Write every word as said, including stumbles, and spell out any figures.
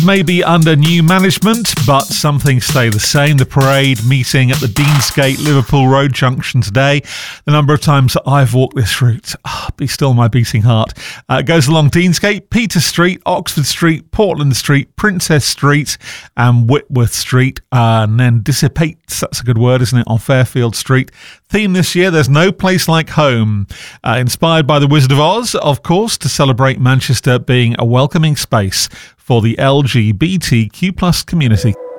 may be under new management, but some things stay the same. The parade meeting at the Deansgate Liverpool Road junction today. The number of times that I've walked this route, oh, be still my beating heart. Uh, it goes along Deansgate, Peter Street, Oxford Street, Portland Street, Princess Street and Whitworth Street, uh, and then dissipates, that's a good word, isn't it, on Fairfield Street. Theme this year, there's no place like home. Uh, inspired by The Wizard of Oz, of course, to celebrate Manchester being a welcoming space for the L G B T Q plus community.